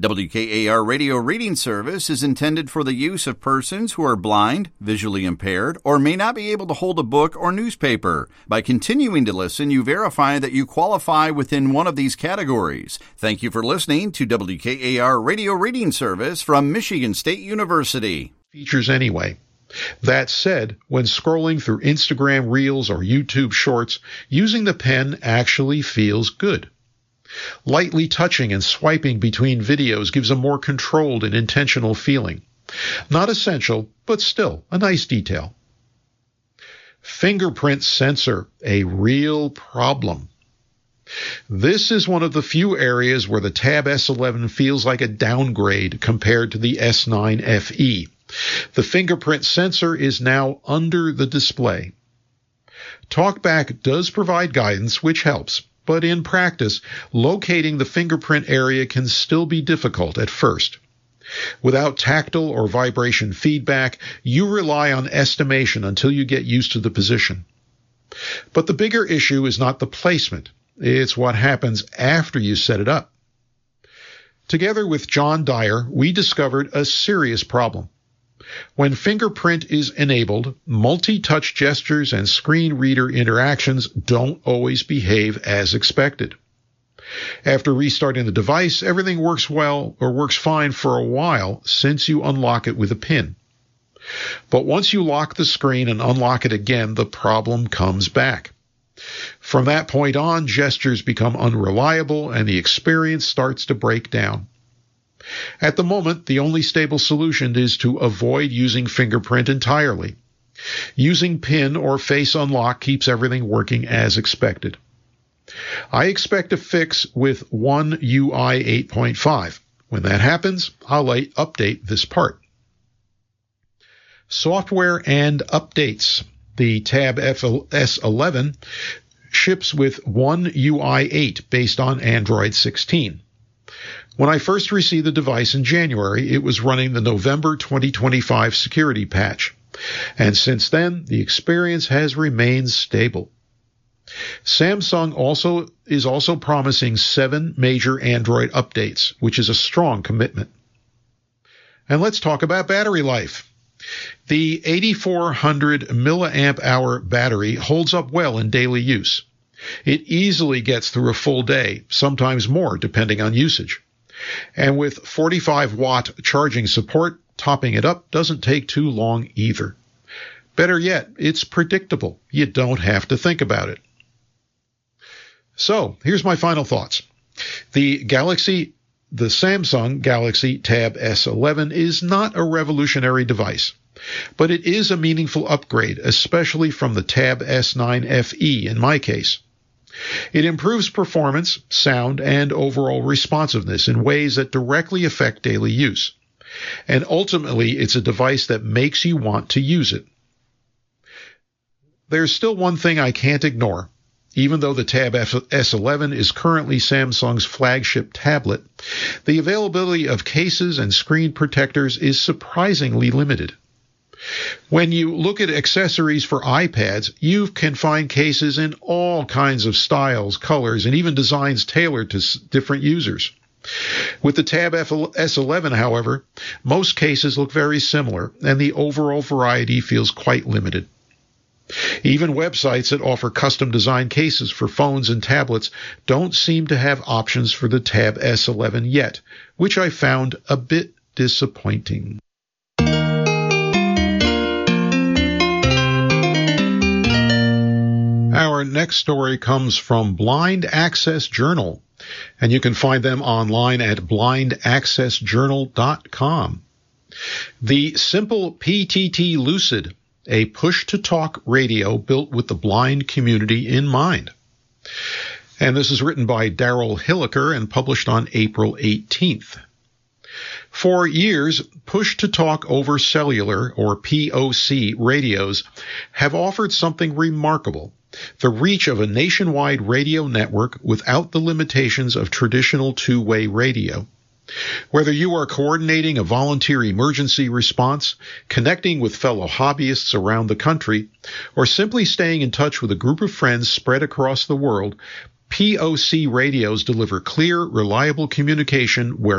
WKAR Radio Reading Service is intended for the use of persons who are blind, visually impaired, or may not be able to hold a book or newspaper. By continuing to listen, you verify that you qualify within one of these categories. Thank you for listening to WKAR Radio Reading Service from Michigan State University. Features anyway. That said, when scrolling through Instagram Reels or YouTube Shorts, using the pen actually feels good. Lightly touching and swiping between videos gives a more controlled and intentional feeling. Not essential, but still a nice detail. Fingerprint sensor, a real problem. This is one of the few areas where the Tab S11 feels like a downgrade compared to the S9 FE. The fingerprint sensor is now under the display. TalkBack does provide guidance, which helps. But in practice, locating the fingerprint area can still be difficult at first. Without tactile or vibration feedback, you rely on estimation until you get used to the position. But the bigger issue is not the placement. It's what happens after you set it up. Together with John Dyer, we discovered a serious problem. When fingerprint is enabled, multi-touch gestures and screen reader interactions don't always behave as expected. After restarting the device, everything works well or works fine for a while since you unlock it with a pin. But once you lock the screen and unlock it again, the problem comes back. From that point on, gestures become unreliable and the experience starts to break down. At the moment, the only stable solution is to avoid using fingerprint entirely. Using PIN or Face Unlock keeps everything working as expected. I expect a fix with One UI 8.5. When that happens, I'll update this part. Software and updates. The Tab S11 ships with One UI 8 based on Android 16. When I first received the device in January, it was running the November 2025 security patch, and since then, the experience has remained stable. Samsung is also promising 7 major Android updates, which is a strong commitment. And let's talk about battery life. The 8400 milliamp hour battery holds up well in daily use. It easily gets through a full day, sometimes more depending on usage. And with 45-watt charging support, topping it up doesn't take too long either. Better yet, it's predictable. You don't have to think about it. So, here's my final thoughts. The Samsung Galaxy Tab S11 is not a revolutionary device, but it is a meaningful upgrade, especially from the Tab S9 FE in my case. It improves performance, sound, and overall responsiveness in ways that directly affect daily use. And ultimately, it's a device that makes you want to use it. There's still one thing I can't ignore. Even though the Tab S11 is currently Samsung's flagship tablet, the availability of cases and screen protectors is surprisingly limited. When you look at accessories for iPads, you can find cases in all kinds of styles, colors, and even designs tailored to different users. With the Tab S11, however, most cases look very similar, and the overall variety feels quite limited. Even websites that offer custom-designed cases for phones and tablets don't seem to have options for the Tab S11 yet, which I found a bit disappointing. Our next story comes from Blind Access Journal, and you can find them online at blindaccessjournal.com. The Simple PTT Lucid, a push-to-talk radio built with the blind community in mind. And this is written by Daryl Hilliker and published on April 18th. For years, push-to-talk over cellular, or POC, radios have offered something remarkable: the reach of a nationwide radio network without the limitations of traditional two-way radio. Whether you are coordinating a volunteer emergency response, connecting with fellow hobbyists around the country, or simply staying in touch with a group of friends spread across the world, POC radios deliver clear, reliable communication where